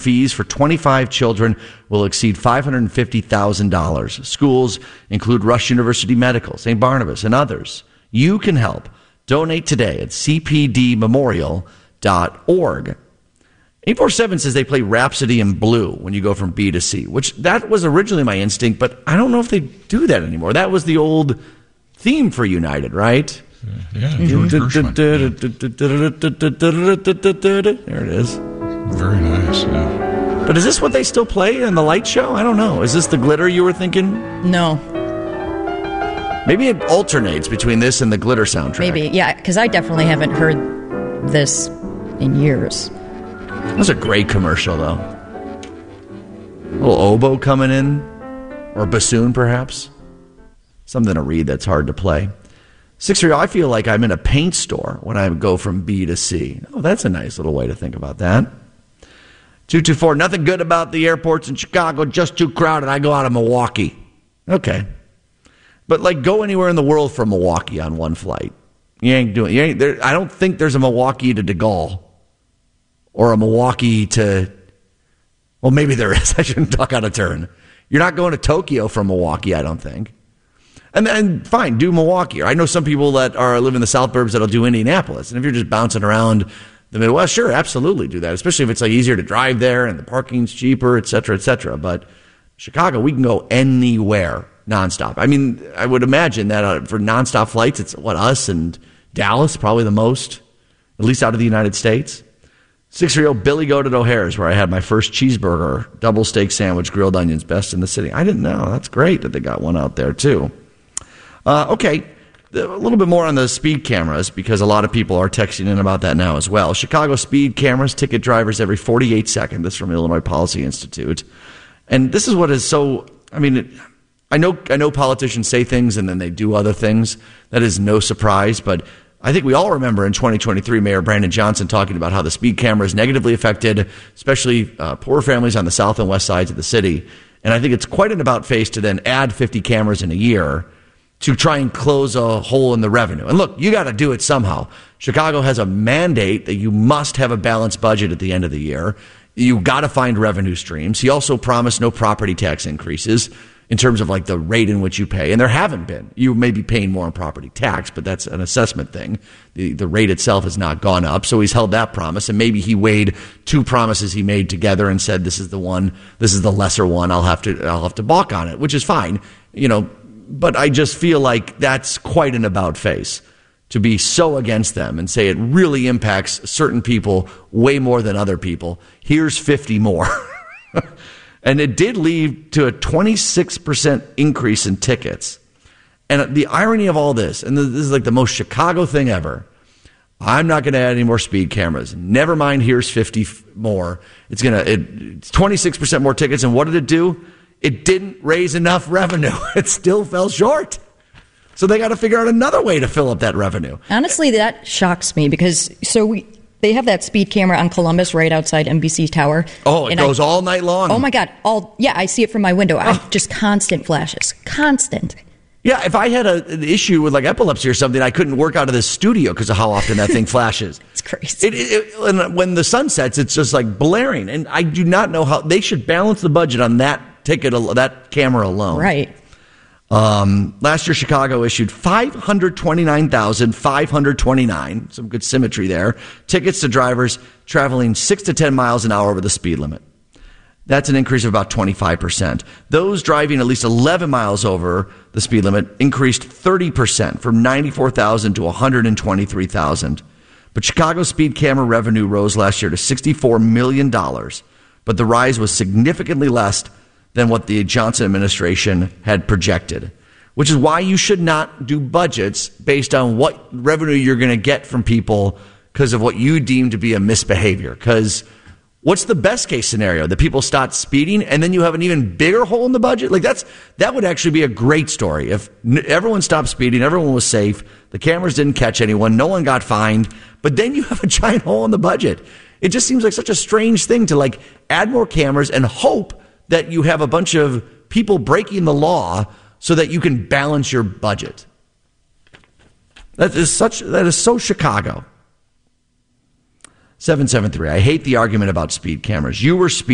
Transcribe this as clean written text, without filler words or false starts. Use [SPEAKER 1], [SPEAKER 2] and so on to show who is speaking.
[SPEAKER 1] fees for 25 children will exceed $550,000. Schools include Rush University Medical, St. Barnabas, and others. You can help. Donate today at cpdmemorial.org. 847 says they play Rhapsody in Blue when you go from B to C, which that was originally my instinct, but I don't know if they do that anymore. That was the old theme for United, right?
[SPEAKER 2] Yeah, George Gershwin.
[SPEAKER 1] There it is.
[SPEAKER 2] Very nice, yeah.
[SPEAKER 1] But is this what they still play in the light show? I don't know. Is this the Glitter you were thinking?
[SPEAKER 3] No.
[SPEAKER 1] Maybe it alternates between this and the Glitter soundtrack.
[SPEAKER 3] Maybe, yeah, because I definitely haven't heard this in years.
[SPEAKER 1] That was a great commercial, though. A little oboe coming in, or bassoon, perhaps. Something to read that's hard to play. 6-3, I feel like I'm in a paint store when I go from B to C. Oh, that's a nice little way to think about that. 224, nothing good about the airports in Chicago, just too crowded. I go out of Milwaukee. Okay. But, like, go anywhere in the world from Milwaukee on one flight. I don't think there's a Milwaukee to De Gaulle. Or a Milwaukee to, well, maybe there is. I shouldn't talk out of turn. You're not going to Tokyo from Milwaukee, I don't think. And then, fine, do Milwaukee. Or I know some people that live in the South Burbs that'll do Indianapolis. And if you're just bouncing around the Midwest, sure, absolutely do that. Especially if it's like easier to drive there and the parking's cheaper, et cetera, et cetera. But Chicago, we can go anywhere nonstop. I mean, I would imagine that for nonstop flights, it's us and Dallas, probably the most, at least out of the United States. 6-year-old Billy Goat at O'Hare's, where I had my first cheeseburger, double steak sandwich, grilled onions, best in the city. I didn't know. That's great that they got one out there, too. Okay, a little bit more on the speed cameras, because a lot of people are texting in about that now as well. Chicago speed cameras ticket drivers every 48 seconds. This is from Illinois Policy Institute. And this is what is so, I mean, I know politicians say things and then they do other things. That is no surprise, but I think we all remember in 2023, Mayor Brandon Johnson talking about how the speed cameras negatively affected, especially poor families on the south and west sides of the city. And I think it's quite an about-face to then add 50 cameras in a year to try and close a hole in the revenue. And look, you got to do it somehow. Chicago has a mandate that you must have a balanced budget at the end of the year. You got to find revenue streams. He also promised no property tax increases in terms of like the rate in which you pay. And there haven't been. You may be paying more on property tax, but that's an assessment thing. The rate itself has not gone up. So he's held that promise. And maybe he weighed two promises he made together and said, this is the one, this is the lesser one. I'll have to balk on it, which is fine. But I just feel like that's quite an about face to be so against them and say it really impacts certain people way more than other people. Here's 50 more. And it did lead to a 26% increase in tickets. And the irony of all this, and this is like the most Chicago thing ever, I'm not going to add any more speed cameras. Never mind, here's 50 more. It's 26% more tickets. And what did it do? It didn't raise enough revenue. It still fell short. So they got to figure out another way to fill up that revenue.
[SPEAKER 3] Honestly, that shocks me because they have that speed camera on Columbus right outside NBC Tower.
[SPEAKER 1] Oh, it goes all night long.
[SPEAKER 3] Oh, my God. I see it from my window. Just constant flashes. Constant.
[SPEAKER 1] Yeah, if I had an issue with like epilepsy or something, I couldn't work out of this studio because of how often that thing flashes.
[SPEAKER 3] It's crazy.
[SPEAKER 1] And when the sun sets, it's just like blaring. And I do not know how they should balance the budget on that that camera alone.
[SPEAKER 3] Right.
[SPEAKER 1] Last year, Chicago issued 529,529, some good symmetry there, tickets to drivers traveling 6 to 10 miles an hour over the speed limit. That's an increase of about 25%. Those driving at least 11 miles over the speed limit increased 30% from 94,000 to 123,000. But Chicago speed camera revenue rose last year to $64 million. But the rise was significantly less than what the Johnson administration had projected, which is why you should not do budgets based on what revenue you're going to get from people because of what you deem to be a misbehavior. Because what's the best case scenario? That people start speeding and then you have an even bigger hole in the budget? Like that would actually be a great story. If everyone stopped speeding, everyone was safe, the cameras didn't catch anyone, no one got fined, but then you have a giant hole in the budget. It just seems like such a strange thing to like add more cameras and hope that you have a bunch of people breaking the law so that you can balance your budget. That is so Chicago. 773. I hate the argument about speed cameras. You were speeding.